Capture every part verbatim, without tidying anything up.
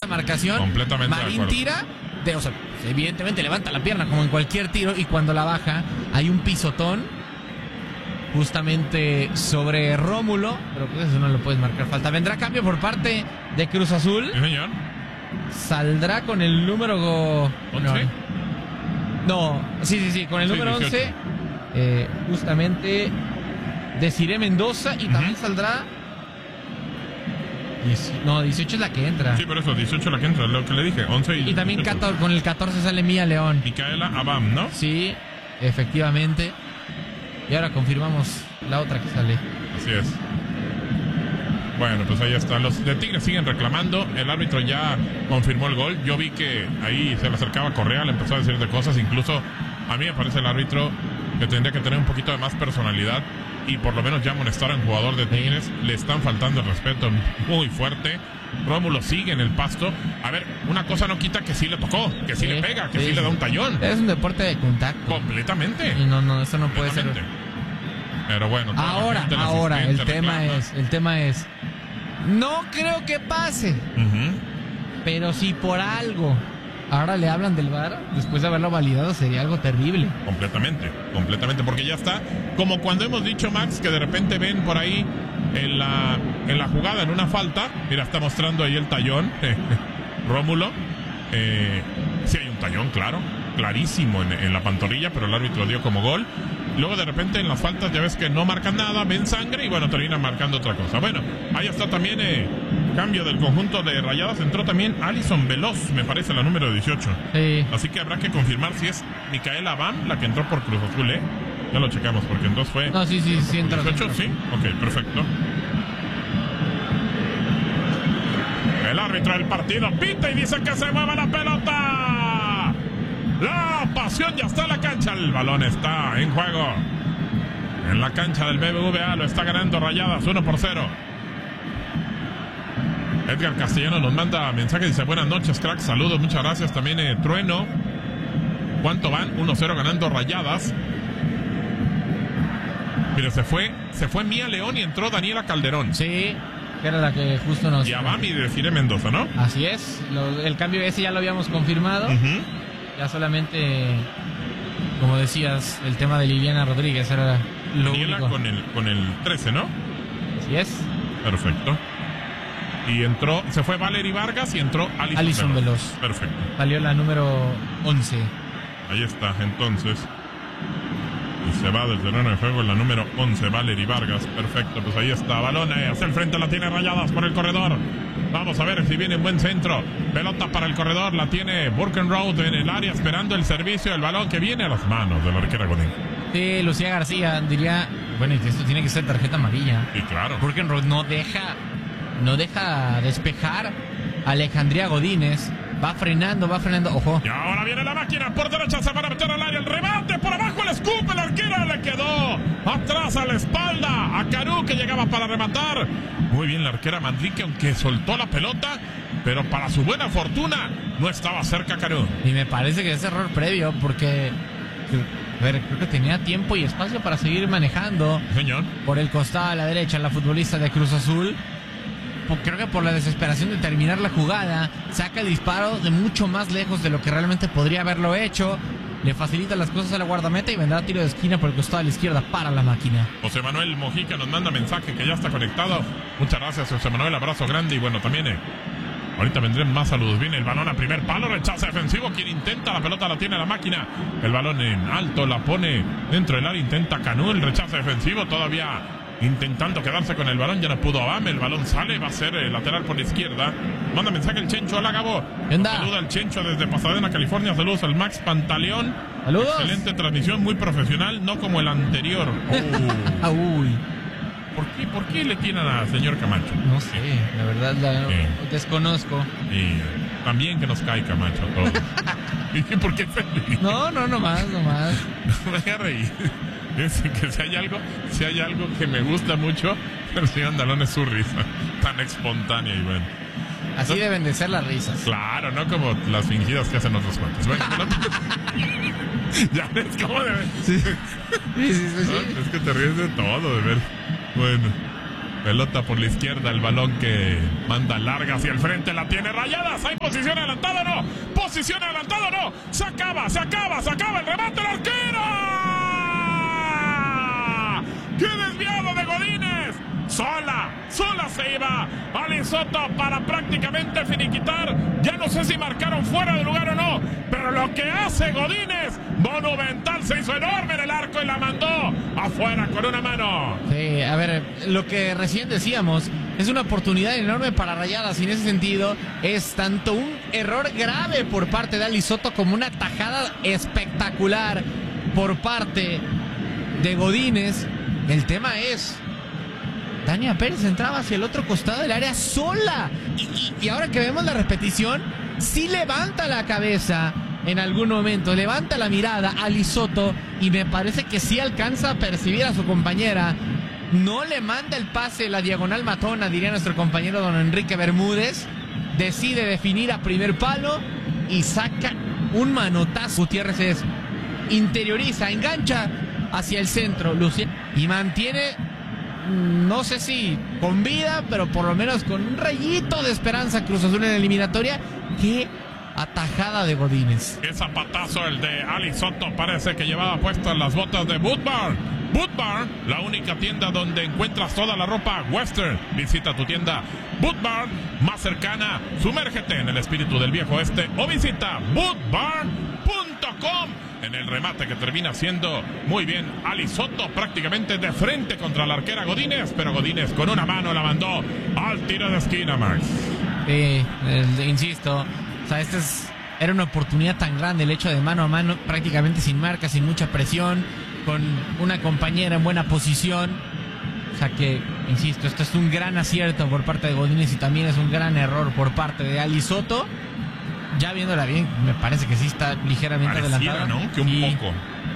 marcación. Completamente de Marín acuerdo. tira, de, o sea, evidentemente levanta la pierna como en cualquier tiro, y cuando la baja hay un pisotón justamente sobre Rómulo, pero pues eso no lo puedes marcar falta. Vendrá cambio por parte de Cruz Azul. Sí, señor. Saldrá con el número ¿once? No, sí, sí, sí, con el Sí, número dieciocho. once, eh, justamente Desiree Mendoza, y también Uh-huh. saldrá... dieci- No, dieciocho es la que entra. Sí, por eso, dieciocho la que entra, lo que le dije, once y Y también dieciocho. catorce, con el catorce sale Mía León. Micaela Abam, ¿no? Sí, efectivamente. Y ahora confirmamos la otra que sale. Así es. Bueno, pues ahí está. Los de Tigres siguen reclamando. El árbitro ya confirmó el gol. Yo vi que ahí se le acercaba Correa, le empezó a decir de cosas. Incluso a mí me parece el árbitro que tendría que tener un poquito de más personalidad y por lo menos ya amonestar a un jugador de Tigres. Le están faltando el respeto muy fuerte. Rómulo sigue en el pasto. A ver, una cosa no quita que sí le tocó, que sí, Sí, le pega, que sí, sí, le sí. da un tallón. Es un deporte de contacto. Completamente. Y no, no, eso no puede ser. Completamente. Pero bueno, toda la Ahora, gente, el ahora, el asistente tema reclama. es, el tema es, no creo que pase, Ujú. pero si por algo ahora le hablan del V A R, después de haberlo validado, sería algo terrible. Completamente, completamente, porque ya está. Como cuando hemos dicho, Max, que de repente ven por ahí en la, en la jugada, en una falta. Mira, está mostrando ahí el tallón, Rómulo. Eh, sí hay un tallón, claro, clarísimo en, en la pantorrilla, pero el árbitro dio como gol. Luego de repente en las faltas ya ves que no marcan nada, ven sangre y bueno, terminan marcando otra cosa. Bueno, ahí está también eh, cambio del conjunto de Rayadas. Entró también Alison Veloz, me parece, la número dieciocho. Sí. Así que habrá que confirmar si es Micaela Abam la que entró por Cruz Azul, ¿eh? Ya lo checamos, porque entonces fue... No, sí, sí, sí entra. dieciocho, sí. Ok, perfecto. El árbitro del partido pita y dice que se mueva la pelota. La pasión ya está en la cancha. El balón está en juego. En la cancha del B B V A lo está ganando Rayadas uno por cero. Edgar Castellano nos manda mensaje, dice buenas noches, crack, saludos, muchas gracias. También eh, Trueno. ¿Cuánto van? uno cero ganando Rayadas. Mire, se fue, se fue Mía León y entró Daniela Calderón. Sí, que era la que justo nos... Y Abam y Desiree Mendoza, ¿no? Así es, lo- el cambio ese ya lo habíamos confirmado. Uh-huh. Ya solamente, como decías, el tema de Liliana Rodríguez era lo Daniela único. con el, con el trece, ¿no? Así es. Perfecto. Y entró, se fue Valery Vargas y entró Alison, Alison Veloz. Veloz. Perfecto. Salió la número once. Ahí está, entonces. Y se va del terreno de juego la número once, Valery Vargas. Perfecto, pues ahí está. Balón eh, hacia el frente, la tiene Rayadas por el corredor. Vamos a ver si viene en buen centro. Pelota para el corredor, la tiene Burkenroad en el área esperando el servicio. El balón que viene a las manos de la arquera Godín. Sí, Lucía García diría, bueno, y que esto tiene que ser tarjeta amarilla. Y claro. Burkenroad no deja, no deja despejar a Alejandría Godínez. Va frenando, va frenando. Ojo. Y ahora viene la máquina por derecha, se va a meter al área. El remate por abajo, el escupe, la arquera le quedó atrás a la espalda a Caru, que llegaba para rematar. Muy bien la arquera Manrique, aunque soltó la pelota, pero para su buena fortuna no estaba cerca Caru. Y me parece que es error previo porque, a ver, creo que tenía tiempo y espacio para seguir manejando. Señor. Por el costado a la derecha, la futbolista de Cruz Azul. Creo que por la desesperación de terminar la jugada, saca el disparo de mucho más lejos de lo que realmente podría haberlo hecho. Le facilita las cosas a la guardameta y vendrá tiro de esquina por el costado de la izquierda para la máquina. José Manuel Mojica nos manda mensaje que ya está conectado. Muchas gracias, José Manuel. Abrazo grande. Y bueno, también eh, ahorita vendrán más saludos. Viene el balón a primer palo, rechaza defensivo. Quien intenta, la pelota la tiene la máquina. El balón en alto, la pone dentro del área. Intenta Canú, el rechazo defensivo. Todavía intentando quedarse con el balón, ya no pudo Abam. El balón sale, va a ser eh, lateral por la izquierda. Manda mensaje el Chencho Alagabo. Saluda al Chencho desde Pasadena, California. Saludos al Max Pantaleón. Saludos. Excelente transmisión, muy profesional, no como el anterior. Oh. Uy. ¿Por qué, ¿Por qué le tiran al señor Camacho? No sé, la verdad la Sí. desconozco. Y también que nos cae Camacho a todos. ¿Y por qué feliz? No, no, no más, no más. No me haga reír. Es que si hay algo, si hay algo que me gusta mucho, el señor Andalón es su risa, tan espontánea y bueno. Así ¿No? deben de ser las risas. Claro, no como las fingidas que hacen otros cuantos. Bueno, ya ves cómo debe. Sí. Sí, sí, sí, sí. No, es que te ríes de todo, de ver. Bueno. Pelota por la izquierda, el balón que manda larga hacia el frente, la tiene Rayadas. ¿Hay posición adelantada o no? Posición adelantada o no. Se acaba, se acaba, se acaba el remate, el arquero. ¡Qué desviado de Godínez! Sola, sola se iba Ali Soto para prácticamente finiquitar. Ya no sé si marcaron fuera de lugar o no, pero lo que hace Godínez, monumental, se hizo enorme en el arco y la mandó afuera con una mano. Sí, a ver, lo que recién decíamos, es una oportunidad enorme para Rayadas y en ese sentido es tanto un error grave por parte de Ali Soto como una tajada espectacular por parte de Godínez. El tema es... Tania Pérez entraba hacia el otro costado del área sola. Y, y, y ahora que vemos la repetición, sí levanta la cabeza en algún momento, levanta la mirada Ali Soto y me parece que sí alcanza a percibir a su compañera. No le manda el pase, la diagonal matona, diría nuestro compañero don Enrique Bermúdez. Decide definir a primer palo y saca un manotazo. Gutiérrez es, interioriza, engancha hacia el centro, Lucía, y mantiene... No sé si con vida, pero por lo menos con un rayito de esperanza Cruz Azul en la eliminatoria. ¡Qué atajada de Godínez! ¡Qué zapatazo el de Ali Soto! Parece que llevaba puestas las botas de Boot Barn. Boot Barn, la única tienda donde encuentras toda la ropa western. Visita tu tienda Boot Barn más cercana. Sumérgete en el espíritu del viejo oeste o visita boot barn punto com. En el remate que termina siendo muy bien Ali Soto, prácticamente de frente contra la arquera Godínez, pero Godínez con una mano la mandó al tiro de esquina, Max. Sí, eh, insisto, o sea, esta es, era una oportunidad tan grande, el hecho de mano a mano, prácticamente sin marca, sin mucha presión, con una compañera en buena posición. O sea que, insisto, esto es un gran acierto por parte de Godínez y también es un gran error por parte de Ali Soto. Ya viéndola bien, me parece que sí está ligeramente Pareciera, adelantada. ¿no? Que un sí. poco.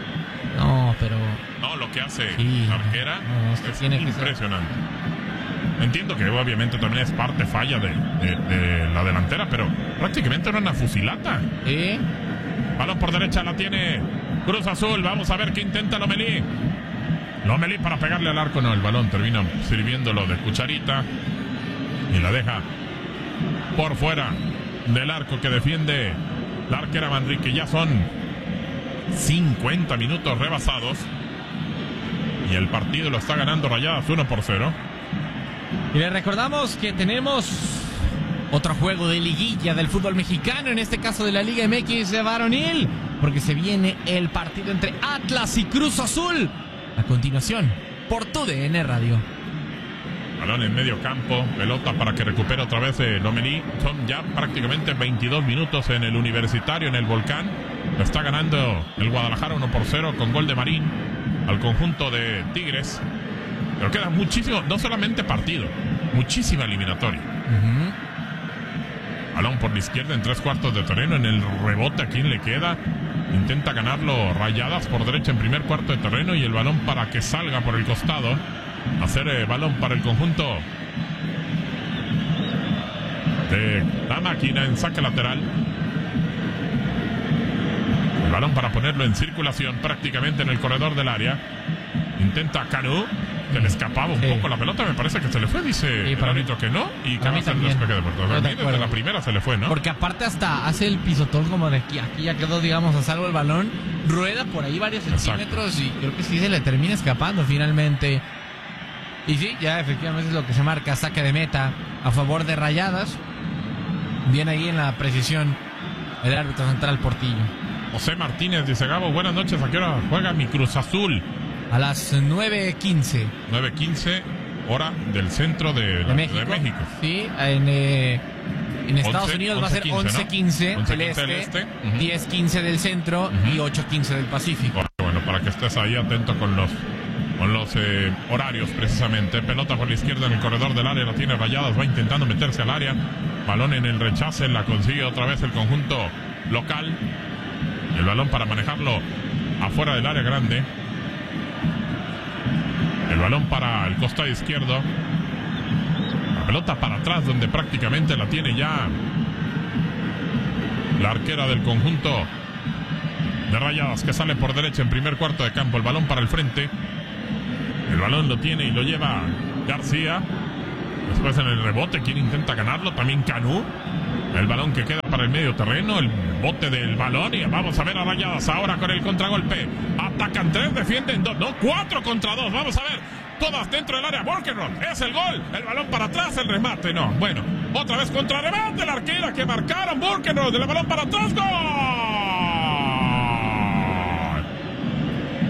No, pero... No, lo que hace sí, la arquera no, esto es tiene que impresionante. Ser. Entiendo que obviamente también es parte falla de, de, de la delantera, pero prácticamente era una fusilata. Sí. Balón por derecha la tiene Cruz Azul. Vamos a ver qué intenta Lomelí. Lomelí para pegarle al arco. No, el balón termina sirviéndolo de cucharita y la deja por fuera del arco que defiende la arquera Manrique. Ya son cincuenta minutos rebasados y el partido lo está ganando Rayadas uno por cero. Y les recordamos que tenemos otro juego de liguilla del fútbol mexicano, en este caso de la Liga M X de varonil, porque se viene el partido entre Atlas y Cruz Azul a continuación por tu D N Radio. Balón en medio campo, pelota para que recupere otra vez eh, Lomelí. Son ya prácticamente veintidós minutos en el Universitario, en el Volcán. Lo está ganando el Guadalajara uno por cero con gol de Marín al conjunto de Tigres. Pero queda muchísimo, no solamente partido, muchísima eliminatoria. Uh-huh. Balón por la izquierda en tres cuartos de terreno, en el rebote a quien le queda. Intenta ganarlo Rayadas por derecha en primer cuarto de terreno y el balón para que salga por el costado. Hacer eh, balón para el conjunto de la máquina en saque lateral. El balón para ponerlo en circulación prácticamente en el corredor del área. Intenta Canú, que le escapaba un sí. poco la pelota. Me parece que se le fue, dice sí, el árbitro que no. Y que va a hacer el despeje de puerta. A mí desde la primera se le fue, ¿no? Porque aparte hasta hace el pisotón como de aquí. Aquí ya quedó, digamos, a salvo el balón. Rueda por ahí varios centímetros. Exacto. Y creo que sí se le termina escapando finalmente. Y sí, ya efectivamente es lo que se marca, saque de meta a favor de Rayadas. Bien ahí en la precisión el árbitro central Portillo. José Martínez dice: Gabo, buenas noches, ¿a qué hora juega mi Cruz Azul? A las nueve quince. nueve quince, hora del centro de, de, la, México. de México. Sí, en, eh, en Estados once, Unidos va a ser once quince ¿no? del este, este. Uh-huh. diez quince del centro uh-huh. y ocho quince del Pacífico. Bueno, para que estés ahí atento con los con los eh, horarios precisamente. Pelota por la izquierda en el corredor del área, la tiene Rayadas, va intentando meterse al área. Balón en el rechace, la consigue otra vez el conjunto local. El balón para manejarlo afuera del área grande. El balón para el costado izquierdo. La pelota para atrás, donde prácticamente la tiene ya la arquera del conjunto de Rayadas, que sale por derecha en primer cuarto de campo. El balón para el frente. El balón lo tiene y lo lleva García. Después en el rebote, quien intenta ganarlo, también Canú. El balón que queda para el medio terreno, el bote del balón. Y vamos a ver a Rayadas ahora con el contragolpe. Atacan tres, defienden dos, no, cuatro contra dos. Vamos a ver, todas dentro del área. Borkenroth, es el gol. El balón para atrás, el remate, no. Bueno, otra vez contra remate, la arquera que marcaron. Borkenroth, el balón para atrás, gol.